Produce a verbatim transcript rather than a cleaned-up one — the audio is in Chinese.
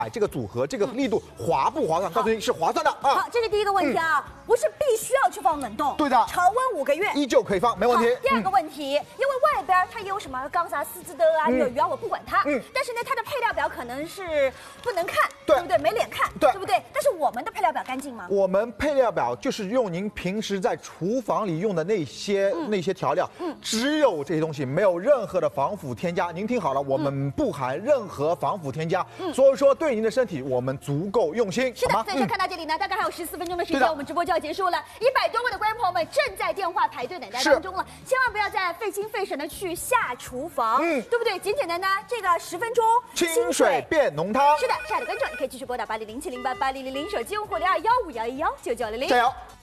买这个组合，这个力度划不划算？告诉你是划算的啊。 好，这是第一个问题啊，不是必须要去放冷冻， 对的， 常温五个月依旧可以放，没问题。 第二个问题，因为外边它也有什么冈萨斯兹的啊、鸟鱼啊，我不管它，嗯，但是呢，它的配料表可能是不能看，对不对？没脸看，对不对？但是我们的配料表干净吗？ 我们配料表就是用您平时在厨房里用的那些那些调料，嗯，只有这些东西，没有任何的防腐添加。您听好了，我们不含任何防腐添加，所以说对您的身体我们足够用心。 是的，所以说看到这里呢，大概还有十四分钟的时间，我们直播就要结束了。一百多位的观众朋友们正在电话排队等待当中了，千万不要再费心费神的去下厨房，嗯，对不对？简简单单，这个十分钟， 清水变浓汤。 是的，亲爱的观众，你可以继续拨打八零零七零八八零零零，手机用户零二幺五幺一幺九九零零， 加油。